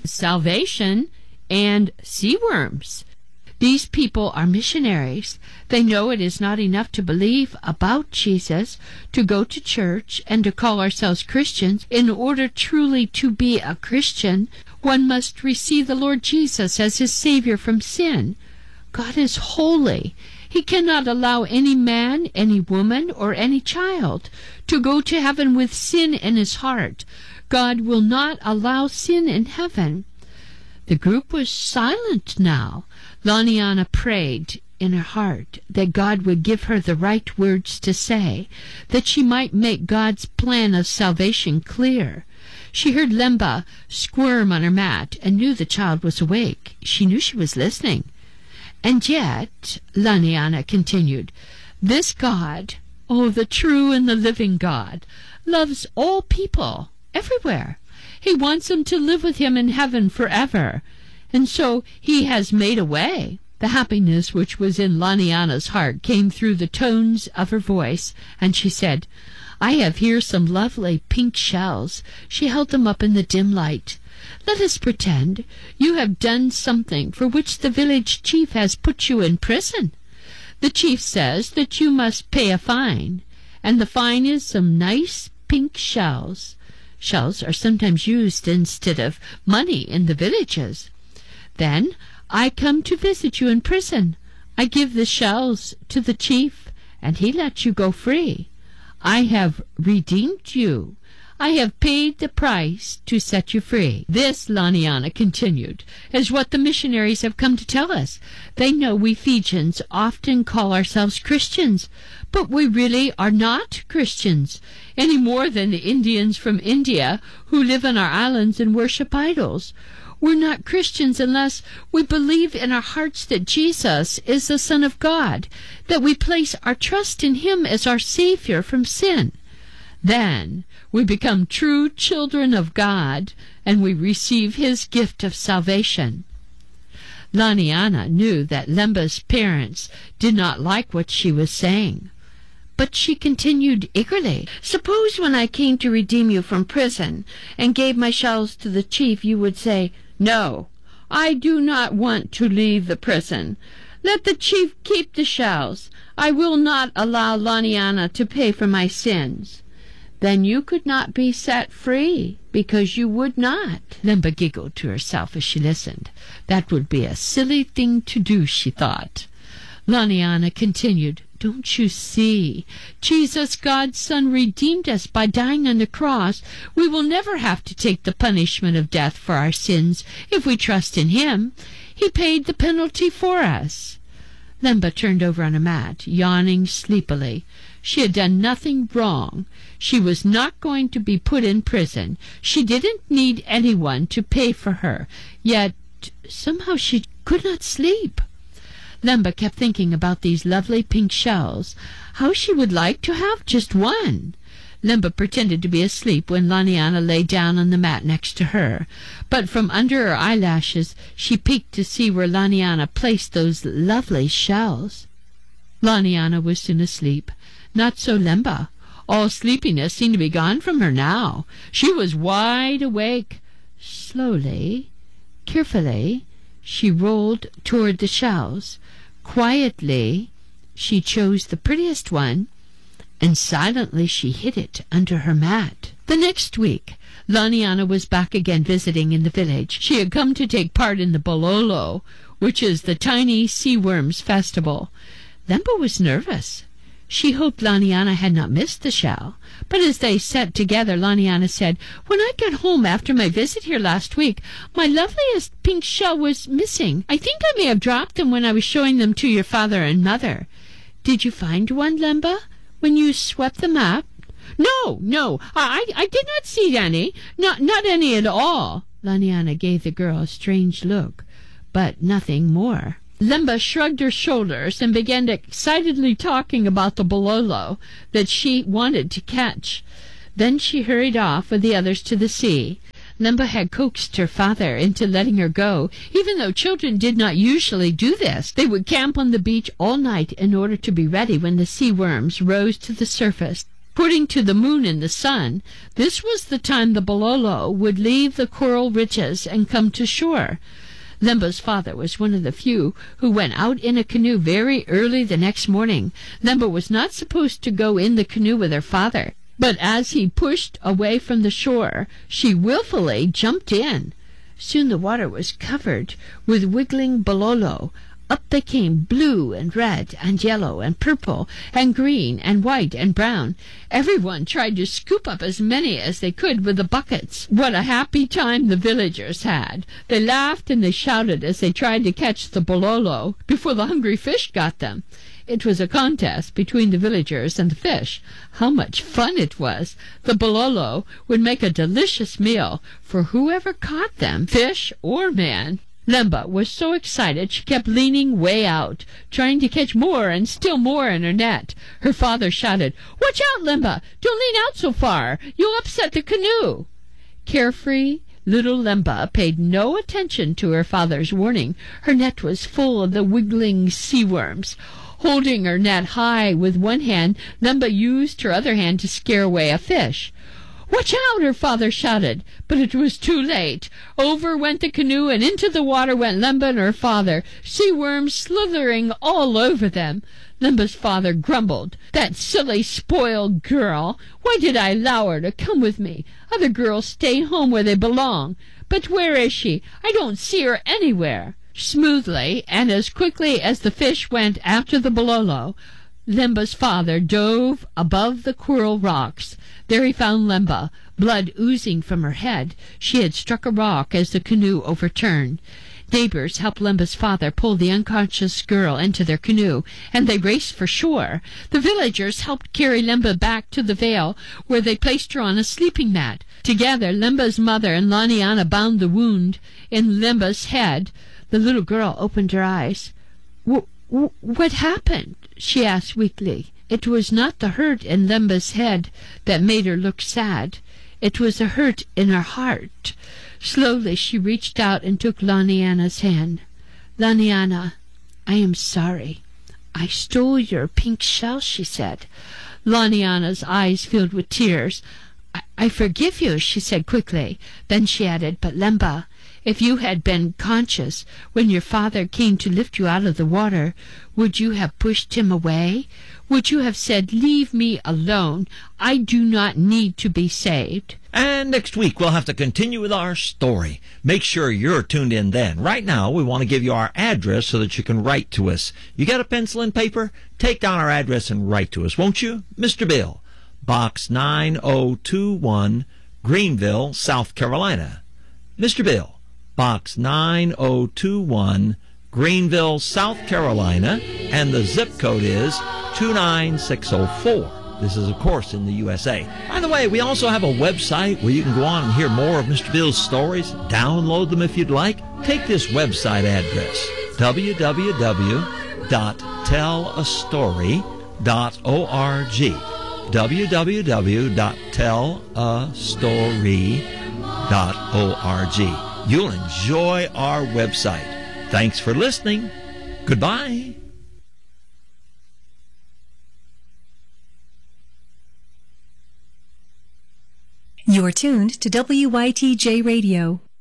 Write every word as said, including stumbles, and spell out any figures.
salvation and sea worms. These people are missionaries. They know it is not enough to believe about Jesus, to go to church, and to call ourselves Christians. In order truly to be a Christian, one must receive the Lord Jesus as his Savior from sin. God is holy. He cannot allow any man, any woman, or any child to go to heaven with sin in his heart. God will not allow sin in heaven. The group was silent now. Laniana prayed in her heart that God would give her the right words to say, that she might make God's plan of salvation clear. She heard Lemba squirm on her mat and knew the child was awake. She knew she was listening. And yet, Laniana continued, this God, oh, the true and the living God, loves all people, everywhere. He wants them to live with him in heaven forever. And so he has made a way. The happiness which was in Laniana's heart came through the tones of her voice, and she said, I have here some lovely pink shells. She held them up in the dim light. Let us pretend you have done something for which the village chief has put you in prison. The chief says that you must pay a fine, and the fine is some nice pink shells. Shells are sometimes used instead of money in the villages. Then I come to visit you in prison. I give the shells to the chief, and he lets you go free. I have redeemed you. I have paid the price to set you free. This, Laniana continued, is what the missionaries have come to tell us. They know we Fijians often call ourselves Christians, but we really are not Christians, any more than the Indians from India who live on our islands and worship idols. We're not Christians unless we believe in our hearts that Jesus is the Son of God, that we place our trust in him as our Savior from sin. Then we become true children of God, and we receive his gift of salvation. Laniana knew that Lemba's parents did not like what she was saying, but she continued eagerly. Suppose when I came to redeem you from prison and gave my shells to the chief, you would say, no, I do not want to leave the prison. Let the chief keep the shells. I will not allow Laniana to pay for my sins. Then you could not be set free, because you would not. Lemba giggled to herself as she listened. That would be a silly thing to do, she thought. Laniana continued, don't you see? Jesus, God's Son, redeemed us by dying on the cross. We will never have to take the punishment of death for our sins if we trust in him. He paid the penalty for us. Lemba turned over on a mat, yawning sleepily. She had done nothing wrong. She was not going to be put in prison. She didn't need anyone to pay for her. Yet somehow she could not sleep. Lemba kept thinking about these lovely pink shells. How she would like to have just one. Lemba pretended to be asleep when Laniana lay down on the mat next to her, but from under her eyelashes she peeked to see where Laniana placed those lovely shells. Laniana was soon asleep. Not so Lemba. All sleepiness seemed to be gone from her now. She was wide awake. Slowly, carefully, she rolled toward the shells. Quietly, she chose the prettiest one, and silently she hid it under her mat. The next week, Laniana was back again visiting in the village. She had come to take part in the Bololo, which is the tiny sea worms festival. Lemba was nervous. She hoped Laniana had not missed the shell, but as they sat together, Laniana said, when I got home after my visit here last week, my loveliest pink shell was missing. I think I may have dropped them when I was showing them to your father and mother. Did you find one, Lemba, when you swept them up? No, no, I, I did not see any, not, not any at all. Laniana gave the girl a strange look, but nothing more. Lemba shrugged her shoulders and began excitedly talking about the bololo that she wanted to catch. Then she hurried off with the others to the sea. Lemba had coaxed her father into letting her go, even though children did not usually do this. They would camp on the beach all night in order to be ready when the sea worms rose to the surface. According to the moon and the sun, this was the time the Bololo would leave the coral ridges and come to shore. Lemba's father was one of the few who went out in a canoe very early the next morning. Lemba was not supposed to go in the canoe with her father, but as he pushed away from the shore, she willfully jumped in. Soon the water was covered with wiggling Bololo. Up they came, blue and red and yellow and purple and green and white and brown. Everyone tried to scoop up as many as they could with the buckets. What a happy time the villagers had! They laughed and they shouted as they tried to catch the Bololo before the hungry fish got them. It was a contest between the villagers and the fish. How much fun it was! The Bololo would make a delicious meal for whoever caught them, fish or man. Lemba was so excited she kept leaning way out, trying to catch more and still more in her net. Her father shouted, "Watch out, Lemba! Don't lean out so far! You'll upset the canoe!" Carefree little Lemba paid no attention to her father's warning. Her net was full of the wiggling sea worms. Holding her net high with one hand, Lemba used her other hand to scare away a fish. "Watch out!" her father shouted, but it was too late. Over went the canoe, and into the water went Lemba and her father, sea worms slithering all over them. Lemba's father grumbled, "That silly, spoiled girl! Why did I allow her to come with me? Other girls stay home where they belong. But where is she? I don't see her anywhere." Smoothly, and as quickly as the fish went after the Bololo, Lemba's father dove above the coral rocks. There he found Lemba, blood oozing from her head. She had struck a rock as the canoe overturned. Neighbors helped Lemba's father pull the unconscious girl into their canoe, and they raced for shore. The villagers helped carry Lemba back to the vale, where they placed her on a sleeping mat. Together, Lemba's mother and Laniana bound the wound in Lemba's head. The little girl opened her eyes. W- w- what happened?" she asked weakly. It was not the hurt in Lemba's head that made her look sad. It was a hurt in her heart. Slowly she reached out and took Laniana's hand. "Laniana, I am sorry. I stole your pink shell," she said. Laniana's eyes filled with tears. I, I forgive you," she said quickly. Then she added, "But Lemba, if you had been conscious when your father came to lift you out of the water, would you have pushed him away? Would you have said, 'Leave me alone. I do not need to be saved'?" And next week we'll have to continue with our story. Make sure you're tuned in then. Right now we want to give you our address so that you can write to us. You got a pencil and paper? Take down our address and write to us, won't you? Mister Bill, Box nine oh two one, Greenville, South Carolina. Mister Bill, Box nine oh two one, Greenville, South Carolina, and the zip code is two nine six oh four. This is, of course, in the U S A. By the way, we also have a website where you can go on and hear more of Mister Bill's stories, download them if you'd like. Take this website address, w w w dot tell a story dot org, w w w dot tell a story dot org. You'll enjoy our website. Thanks for listening. Goodbye. You're tuned to W Y T J Radio.